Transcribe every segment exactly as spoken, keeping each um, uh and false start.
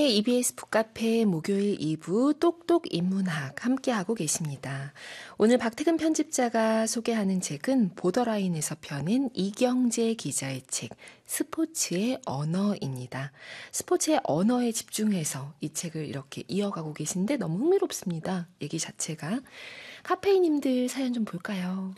이비에스 북카페 목요일 이 부 똑똑 인문학 함께하고 계십니다. 오늘 박태근 편집자가 소개하는 책은 보더라인에서 펴낸 이경재 기자의 책 스포츠의 언어입니다. 스포츠의 언어에 집중해서 이 책을 이렇게 이어가고 계신데 너무 흥미롭습니다. 얘기 자체가. 카페이님들 사연 좀 볼까요?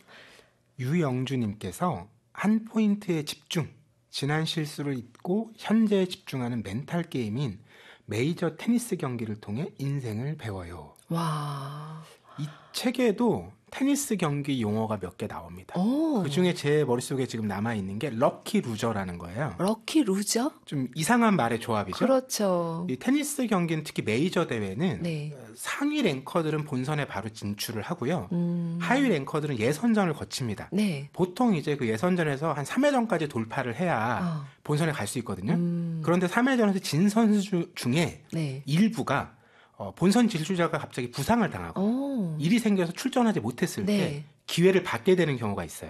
유영주님께서 한 포인트에 집중, 지난 실수를 잊고 현재에 집중하는 멘탈 게임인 메이저 테니스 경기를 통해 인생을 배워요. 와. 이 책에도 테니스 경기 용어가 몇 개 나옵니다. 오. 그중에 제 머릿속에 지금 남아있는 게 럭키 루저라는 거예요. 럭키 루저? 좀 이상한 말의 조합이죠. 그렇죠. 이 테니스 경기는 특히 메이저 대회는 네. 상위 랭커들은 본선에 바로 진출을 하고요. 음. 하위 랭커들은 예선전을 거칩니다. 네. 보통 이제 그 예선전에서 한 삼 회전까지 돌파를 해야 어. 본선에 갈 수 있거든요. 음. 그런데 삼 회전에서 진 선수 중에 네. 일부가 어, 본선 진출자가 갑자기 부상을 당하고 오. 일이 생겨서 출전하지 못했을 네. 때 기회를 받게 되는 경우가 있어요.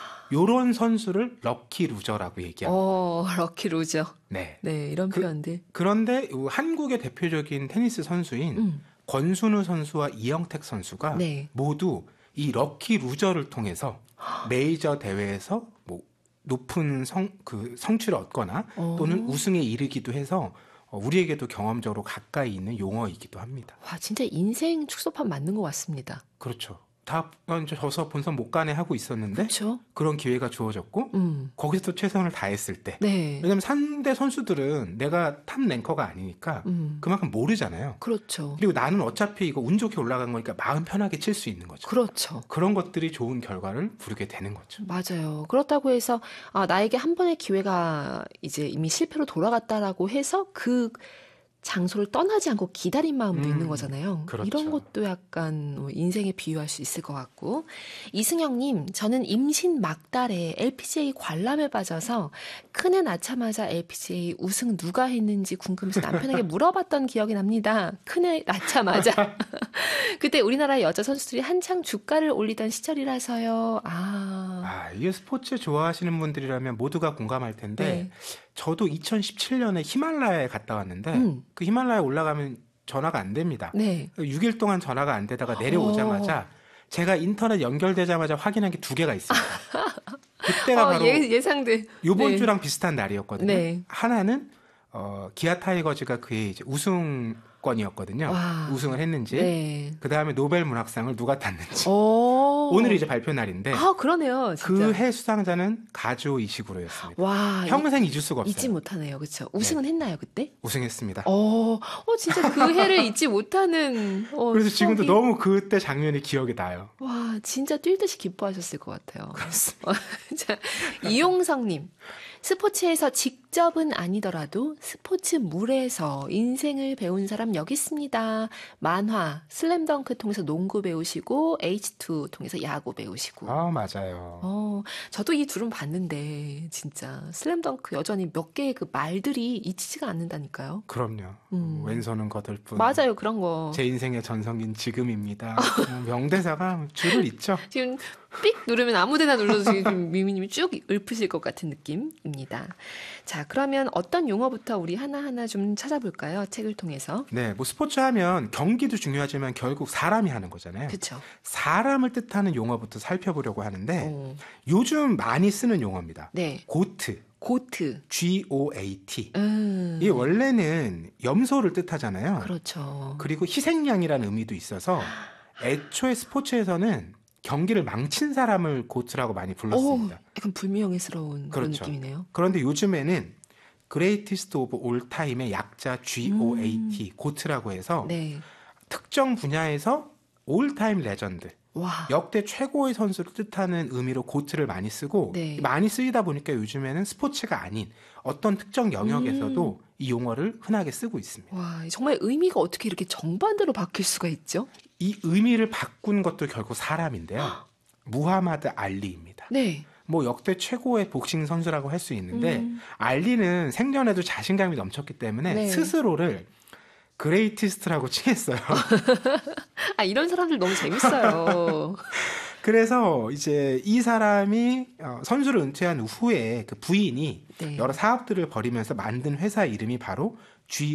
요런 선수를 럭키 루저라고 얘기합니다. 어, 럭키 루저. 네. 네, 이런 그, 표현들. 그런데 한국의 대표적인 테니스 선수인 음. 권순우 선수와 이영택 선수가 네. 모두 이 럭키 루저를 통해서 메이저 대회에서 뭐 높은 성, 그 성취를 얻거나 오. 또는 우승에 이르기도 해서 우리에게도 경험적으로 가까이 있는 용어이기도 합니다. 와, 진짜 인생 축소판 맞는 것 같습니다. 그렇죠. 다 져서 본선 못 가네 하고 있었는데 그렇죠. 그런 기회가 주어졌고 음. 거기서 또 최선을 다했을 때 네. 왜냐하면 상대 선수들은 내가 탑 랭커가 아니니까 음. 그만큼 모르잖아요. 그렇죠. 그리고 나는 어차피 이거 운 좋게 올라간 거니까 마음 편하게 칠 수 있는 거죠. 그렇죠. 그런 것들이 좋은 결과를 부르게 되는 거죠. 맞아요. 그렇다고 해서 아, 나에게 한 번의 기회가 이제 이미 실패로 돌아갔다라고 해서 그 장소를 떠나지 않고 기다린 마음도 음, 있는 거잖아요. 그렇죠. 이런 것도 약간 뭐 인생에 비유할 수 있을 것 같고. 이승영님, 저는 임신 막달에 엘피지에이 관람에 빠져서 큰애 낳자마자 엘피지에이 우승 누가 했는지 궁금해서 남편에게 물어봤던 기억이 납니다. 큰애 낳자마자. 그때 우리나라 여자 선수들이 한창 주가를 올리던 시절이라서요. 아, 아, 이게 스포츠 좋아하시는 분들이라면 모두가 공감할 텐데 네. 저도 이천십칠 년에 히말라야에 갔다 왔는데 음. 그 히말라야 올라가면 전화가 안 됩니다. 네. 육 일 동안 전화가 안 되다가 내려오자마자 제가 인터넷 연결되자마자 확인한 게 두 개가 있습니다. 그때가 어, 바로 예, 예상돼. 요번 네. 주랑 비슷한 날이었거든요. 네. 하나는 어, 기아 타이거즈가 그의 이제 우승권이었거든요. 와. 우승을 했는지. 네. 그 다음에 노벨 문학상을 누가 탔는지. 오. 오늘이 이제 발표 날인데 아, 그러네요. 진짜. 그 해 수상자는 가즈오 이시구로였습니다. 와, 평생 잊을 수가 없어요. 잊지 못하네요. 그렇죠. 우승은 했나요, 그때? 우승했습니다. 어, 어 진짜 그 해를 잊지 못하는 어, 그래서 지금도 추억이- 너무 그때 장면이 기억이 나요. 와, 진짜 뛸 듯이 기뻐하셨을 것 같아요. 그렇습니다. 자, 이용성님. 스포츠에서 직접은 아니더라도 스포츠물에서 인생을 배운 사람 여기 있습니다. 만화, 슬램덩크 통해서 농구 배우시고 에이치 투 통해서 야구 배우시고. 아, 맞아요. 어, 저도 이 둘은 봤는데 진짜 슬램덩크 여전히 몇 개의 그 말들이 잊히지가 않는다니까요. 그럼요. 음. 왼손은 거들뿐. 맞아요, 그런 거. 제 인생의 전성인 지금입니다. 뭐 명대사가 줄을 잇죠. 지금 삑 누르면 아무데나 눌러도 지금 미미님이 쭉 읊으실 것 같은 느낌입니다. 자, 그러면 어떤 용어부터 우리 하나하나 좀 찾아볼까요? 책을 통해서. 네, 뭐 스포츠 하면 경기도 중요하지만 결국 사람이 하는 거잖아요. 그렇죠. 사람을 뜻하는 용어부터 살펴보려고 하는데 어, 요즘 많이 쓰는 용어입니다. 네, 고트, 고트. 지 오 에이 티. 음, 이게 원래는 염소를 뜻하잖아요. 그렇죠. 그리고 희생양이라는 의미도 있어서 애초에 스포츠에서는 경기를 망친 사람을 고트라고 많이 오, 불렀습니다. 약간 불미형스러운 그런 그렇죠. 느낌이네요. 그런데 요즘에는 Greatest of All Time의 약자 지 오 에이 티, 음. 고트라고 해서 네, 특정 분야에서 올타임 레전드, 와, 역대 최고의 선수를 뜻하는 의미로 고트를 많이 쓰고 네. 많이 쓰이다 보니까 요즘에는 스포츠가 아닌 어떤 특정 영역에서도 음. 이 용어를 흔하게 쓰고 있습니다. 와, 정말 의미가 어떻게 이렇게 정반대로 바뀔 수가 있죠? 이 의미를 바꾼 것도 결국 사람인데요. 무하마드 알리입니다. 네, 뭐 역대 최고의 복싱 선수라고 할 수 있는데 음. 알리는 생전에도 자신감이 넘쳤기 때문에 네. 스스로를 그레이티스트라고 칭했어요. 아, 이런 사람들 너무 재밌어요. 그래서 이제 이 사람이 어, 선수를 은퇴한 후에 그 부인이 네. 여러 사업들을 벌이면서 만든 회사 이름이 바로 지